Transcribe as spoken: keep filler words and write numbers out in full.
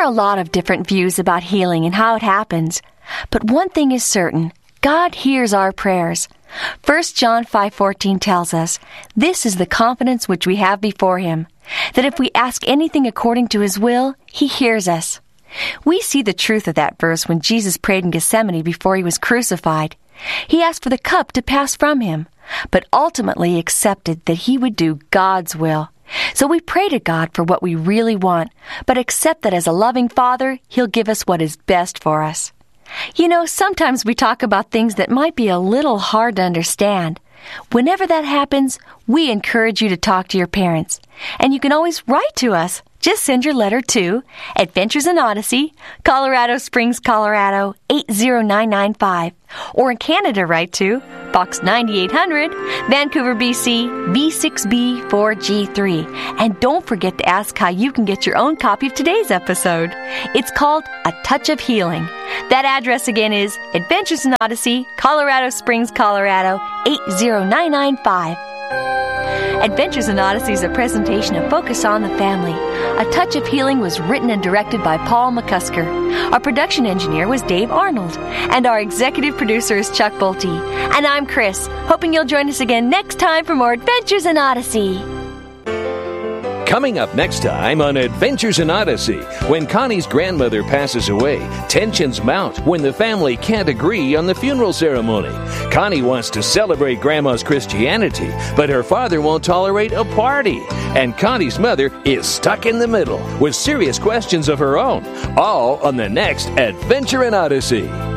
are a lot of different views about healing and how it happens, but one thing is certain. God hears our prayers. First John five fourteen tells us, "This is the confidence which we have before Him, that if we ask anything according to His will, He hears us." We see the truth of that verse when Jesus prayed in Gethsemane before He was crucified. He asked for the cup to pass from Him, but ultimately accepted that He would do God's will. So we pray to God for what we really want, but accept that as a loving Father, He'll give us what is best for us. You know, sometimes we talk about things that might be a little hard to understand. Whenever that happens, we encourage you to talk to your parents. And you can always write to us. Just send your letter to Adventures in Odyssey, Colorado Springs, Colorado, eight zero nine nine five. Or in Canada, write to Box ninety-eight hundred, Vancouver, B C, V six B four G three. And don't forget to ask how you can get your own copy of today's episode. It's called A Touch of Healing. That address again is Adventures in Odyssey, Colorado Springs, Colorado, eight zero nine nine five. Adventures in Odyssey is a presentation of Focus on the Family. A Touch of Healing was written and directed by Paul McCusker. Our production engineer was Dave Arnold. And our executive producer is Chuck Bolte. And I'm Chris, hoping you'll join us again next time for more Adventures in Odyssey. Coming up next time on Adventures in Odyssey, when Connie's grandmother passes away, tensions mount when the family can't agree on the funeral ceremony. Connie wants to celebrate Grandma's Christianity, but her father won't tolerate a party. And Connie's mother is stuck in the middle with serious questions of her own, all on the next Adventure in Odyssey.